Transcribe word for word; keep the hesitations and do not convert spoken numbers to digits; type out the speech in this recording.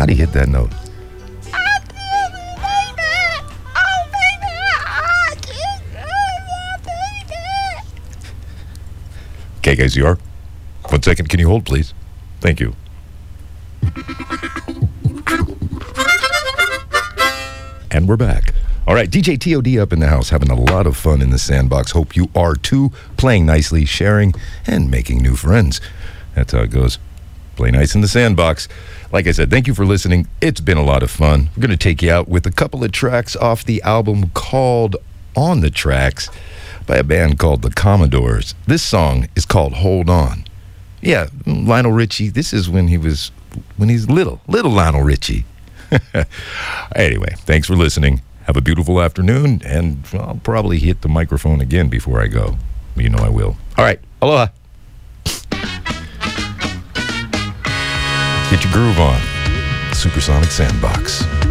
do you hit that note? K K Z R, one second, can you hold, please? Thank you. And we're back. All right, D J T O D up in the house, having a lot of fun in the sandbox. Hope you are too, playing nicely, sharing, and making new friends. That's how it goes. Play nice in the sandbox. Like I said, thank you for listening. It's been a lot of fun. We're going to take you out with a couple of tracks off the album called On the Tracks by a band called the Commodores. This song is called Hold On. Yeah, Lionel Richie, this is when he was, when he's little, little Lionel Richie. Anyway, thanks for listening. Have a beautiful afternoon, and I'll probably hit the microphone again before I go. You know I will. All right, aloha. Get your groove on. Supersonic Sandbox.